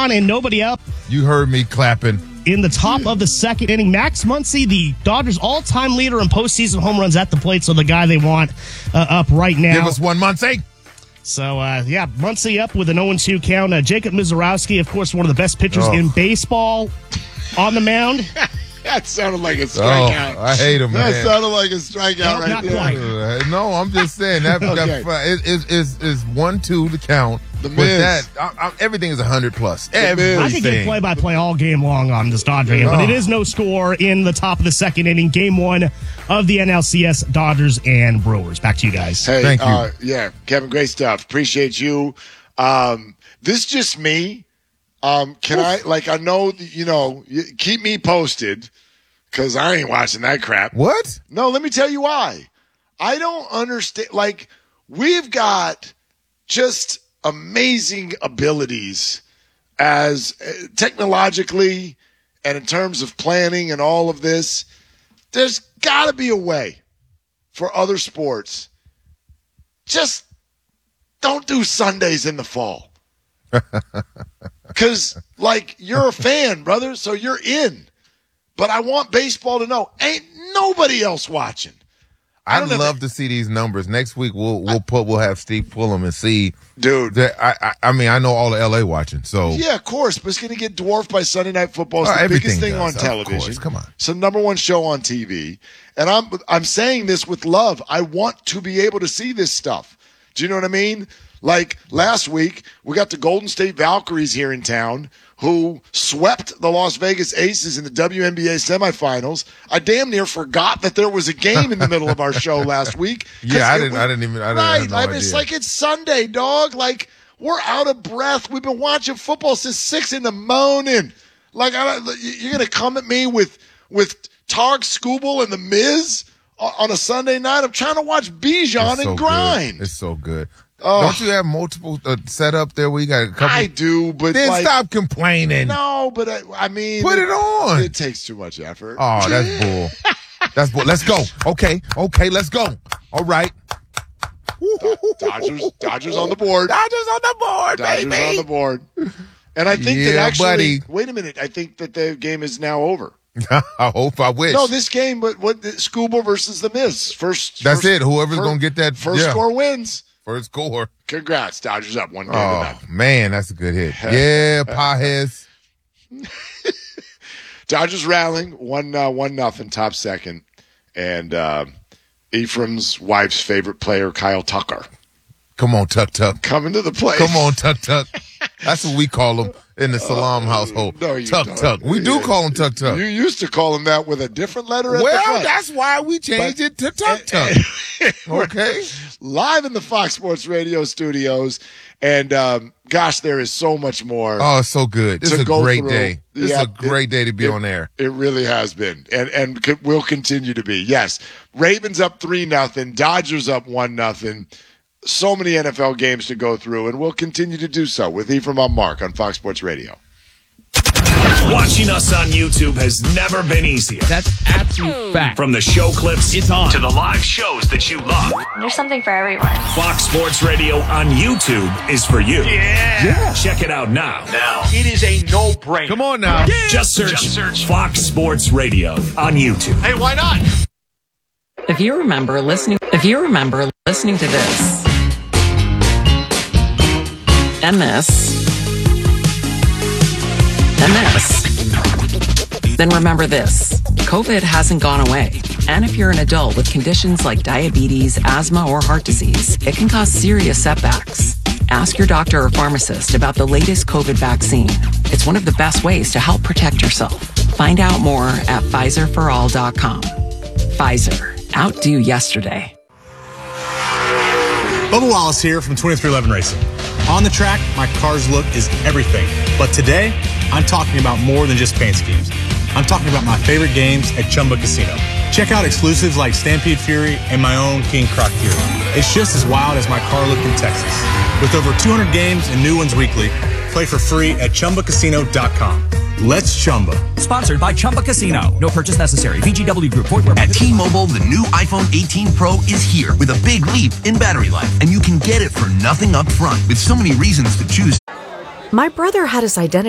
on and nobody up. You heard me clapping. In the top of the second inning, Max Muncy, the Dodgers' all-time leader in postseason home runs at the plate, so the guy they want up right now. Give us one, Muncy. So, Muncy up with an 0-2 count. Jacob Mizorowski, of course, one of the best pitchers in baseball on the mound. That sounded like a strikeout. I hate him, man. That sounded like a strikeout right there. No, I'm just saying that Okay. is 1-2 the count. The But Miz. that everything is 100 plus. Miz. Everything. I could get play-by-play all game long on this Dodger game, but it is no score in the top of the second inning. Game 1 of the NLCS, Dodgers and Brewers. Back to you guys. Hey, Thank you. Yeah, Kevin, great stuff. Appreciate you. This is just me. Can I, I know, keep me posted because I ain't watching that crap. What? No, let me tell you why. I don't understand. We've got just amazing abilities as technologically and in terms of planning and all of this. There's got to be a way for other sports. Just don't do Sundays in the fall. Because, you're a fan, brother, so you're in. But I want baseball to know, ain't nobody else watching. I'd love to see these numbers. Next week we'll have Steve pull them and see. Dude. That, I know all of LA watching, so. Yeah, of course, but it's going to get dwarfed by Sunday Night Football. It's the biggest thing on television. Of course. Come on. It's the number one show on TV. And I'm saying this with love. I want to be able to see this stuff. Do you know what I mean? Last week, we got the Golden State Valkyries here in town who swept the Las Vegas Aces in the WNBA semifinals. I damn near forgot that there was a game in the middle of our show last week. Yeah, I didn't even. It's it's Sunday, dog. We're out of breath. We've been watching football since 6 in the morning. You're going to come at me with Targ Skubal and The Miz on a Sunday night? I'm trying to watch Bijan and grind. Good. It's so good. Don't you have multiple set up there where you got a couple? I do, but then stop complaining. No, but I mean, put it on. It takes too much effort. Oh, that's bull. That's bull. Let's go. Okay, let's go. All right. Dodgers on the board. Dodgers on the board, baby. Dodgers on the board. And I think that actually, wait a minute. I think that the game is now over. I wish. No, this game, but Scuba versus The Miz. That's it. Whoever's going to get that first score wins. First score. Congrats. Dodgers up 1 game to none. Man, that's a good hit. Yeah, Pajes. Dodgers rallying 1-0 top second. And Ephraim's wife's favorite player, Kyle Tucker. Come on, Tuck. Coming to the plate. Come on, Tuck. That's what we call him in the Salam household. No, you Tuck. We do call him Tuck. You used to call him that with a different letter at the front. Well, that's why we changed it to Tuck. Okay. Live in the Fox Sports Radio studios. And, gosh, there is so much more. Oh, it's so good. This is a great day. This is a great day to be on air. It really has been. And will continue to be. Yes. Ravens up 3-0. Dodgers up 1-0. So many NFL games to go through, and we'll continue to do so with Ephraim on Mark on Fox Sports Radio. Watching us on YouTube has never been easier. That's absolute fact. From the show clips it's on. To the live shows that you love. There's something for everyone. Fox Sports Radio on YouTube is for you. Yeah. Check it out now. It is a no-brainer. Come on now. Yeah. Just search Fox Sports Radio on YouTube. Hey, why not? If you remember listening to this and this, then remember this. COVID hasn't gone away. And if you're an adult with conditions like diabetes, asthma, or heart disease, it can cause serious setbacks. Ask your doctor or pharmacist about the latest COVID vaccine. It's one of the best ways to help protect yourself. Find out more at PfizerForAll.com. Pfizer. Outdo yesterday. Bubba Wallace here from 2311 Racing. On the track, my car's look is everything. But today, I'm talking about more than just paint schemes. I'm talking about my favorite games at Chumba Casino. Check out exclusives like Stampede Fury and my own King Croc Fury. It's just as wild as my car look in Texas. With over 200 games and new ones weekly, play for free at ChumbaCasino.com. Let's Chumba. Sponsored by Chumba Casino. No purchase necessary. VGW Group. At T-Mobile, the new iPhone 18 Pro is here with a big leap in battery life. And you can get it for nothing up front with so many reasons to choose. My brother had his identity